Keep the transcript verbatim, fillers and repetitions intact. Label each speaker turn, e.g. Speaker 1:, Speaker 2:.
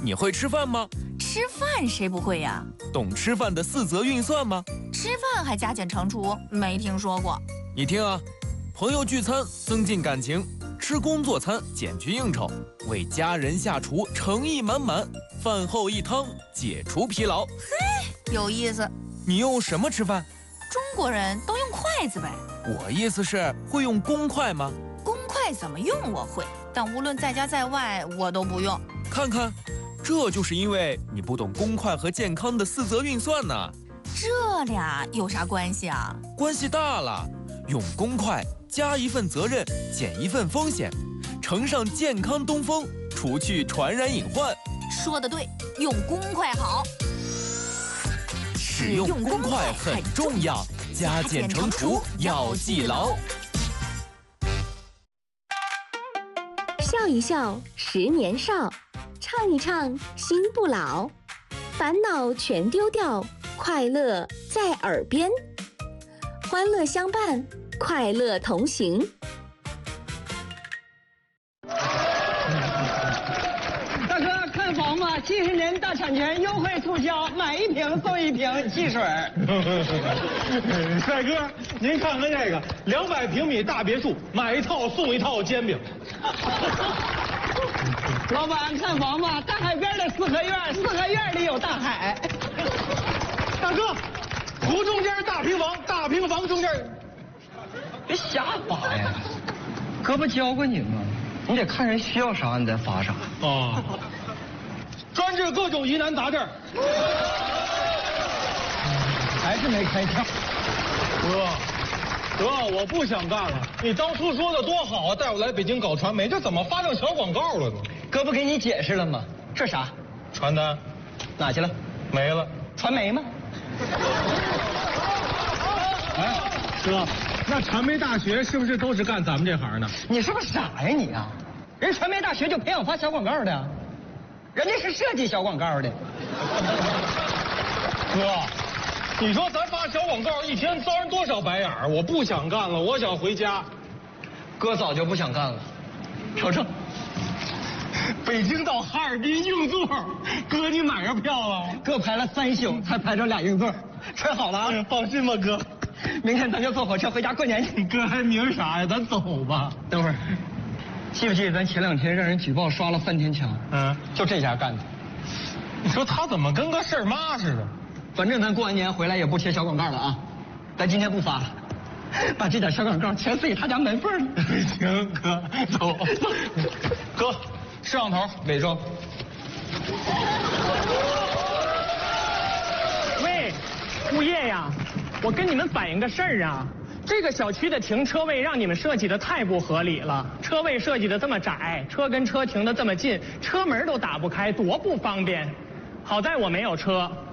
Speaker 1: 你会吃饭吗？
Speaker 2: 吃饭谁不会呀？
Speaker 1: 懂吃饭的四则运算吗？
Speaker 2: 吃饭还加减乘除，没听说过。
Speaker 1: 你听啊，朋友聚餐增进感情，吃工作餐减去应酬，为家人下厨诚意满满，饭后一汤解除疲劳。
Speaker 2: 嘿，有意思。
Speaker 1: 你用什么吃饭？
Speaker 2: 中国人都用筷子呗。
Speaker 1: 我意思是，会用公筷吗？
Speaker 2: 公筷怎么用我会，但无论在家在外我都不用。
Speaker 1: 看看，这就是因为你不懂公筷和健康的四则运算呢。
Speaker 2: 这俩有啥关系啊？
Speaker 1: 关系大了，用公筷加一份责任，减一份风险，乘上健康东风，除去传染隐患。
Speaker 2: 说得对，用公筷好。
Speaker 1: 使用公筷很重要，加减乘除要记牢。
Speaker 3: 笑一笑，十年少；唱一唱，心不老。烦恼全丢掉，快乐在耳边。欢乐相伴，快乐同行。
Speaker 4: 大哥，看房吗？七十年大产权优惠促销，买一瓶送一瓶汽水。
Speaker 5: 帅哥，您看看这个，两百平米大别墅，买一套送一套煎饼。
Speaker 4: 老板，看房吗？大海边的四合院，四合院里有大海。
Speaker 5: 大哥，湖中间大平房，大平房中间。
Speaker 4: 别瞎发呀！哥不教过你吗？你得看人需要啥，你再发啥。
Speaker 5: 啊。专治各种疑难杂症。
Speaker 4: 还是没开窍。
Speaker 5: 哥。得，我不想干了。你当初说的多好啊，带我来北京搞传媒，这怎么发成小广告了呢？
Speaker 4: 哥不给你解释了吗？这啥？
Speaker 5: 传单，
Speaker 4: 哪去了？
Speaker 5: 没了。
Speaker 4: 传媒吗？
Speaker 5: 哎，哥，那传媒大学是不是都是干咱们这行的？
Speaker 4: 你是不是傻呀你啊？人传媒大学就培养发小广告的，人家是设计小广告的。
Speaker 5: 哥。你说咱发小广告一天遭人多少白眼儿？我不想干了，我想回家。
Speaker 4: 哥早就不想干了。瞅瞅，
Speaker 5: 北京到哈尔滨硬座，哥你买着票了？
Speaker 4: 哥排了三宿才排着俩硬座，揣好了啊！
Speaker 5: 嗯、放心吧，哥。
Speaker 4: 明天咱就坐火车回家过年去。
Speaker 5: 哥还明啥呀？咱走吧。
Speaker 4: 等会儿，记不记得咱前两天让人举报刷了翻天墙？
Speaker 5: 嗯，
Speaker 4: 就这家干的。
Speaker 5: 你说他怎么跟个事儿妈似的？
Speaker 4: 反正咱过完年回来也不贴小广告了啊，咱今天不发了，把这点小广告全塞他家门缝里。
Speaker 5: 行，哥，走。哥，摄像头伪装。
Speaker 6: 喂，物业呀，我跟你们反映个事儿啊，这个小区的停车位让你们设计的太不合理了，车位设计的这么窄，车跟车停的这么近，车门都打不开，多不方便。好在我没有车。